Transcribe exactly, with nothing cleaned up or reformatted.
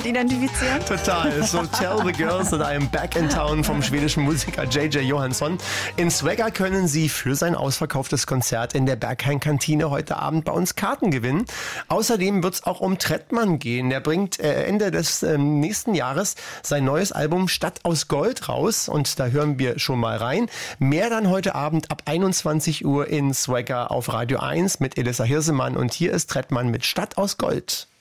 identifizieren? Total. So Tell the Girls that I am back in town vom schwedischen Musiker J J Johansson. In Swagger können Sie für sein ausverkauftes Konzert in der Berghain-Kantine heute Abend bei uns Karten gewinnen. Außerdem wird es auch um Trettmann gehen. Der bringt äh, Ende des äh, nächsten Jahres sein neues Album Stadt aus Gold raus. Und da hören wir schon mal rein. Mehr dann heute Abend ab einundzwanzig Uhr in Swagger auf Radio eins mit Elissa Hirsemann. Und hier ist Trettmann mit Stadt aus Gold.